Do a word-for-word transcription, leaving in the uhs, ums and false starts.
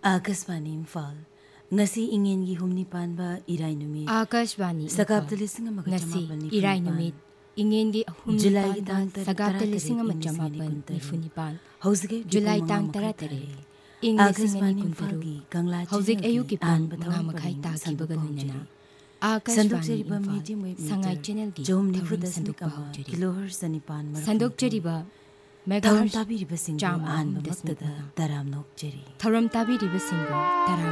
Akashvani Imphal ngasi ingengi humni panba irai numit Akashvani sakapta lising ama ngasi irai numit ingengi humni July panba sagapta lising ama chamapan nifunipan hauske July tang tara tare ing lising ani kuntaru hauzik ayuki pang nga makai ta kibaga lunana Akashvani Sangai channel की थौरम संदुक पहाउजरी kilohertz sanipan mar संदुक जरिबा thauram megahertz tabiriba singbu चाम anba दशमिक maktada taram nokjeri थौरम ताबिरिबा सिंगु